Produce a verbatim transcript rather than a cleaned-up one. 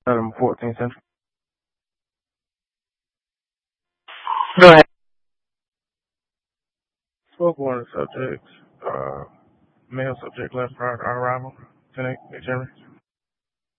Item fourteen Central. Go ahead. Spoke one of the subjects. Uh, male subject left prior to our arrival. ten eight, McHenry.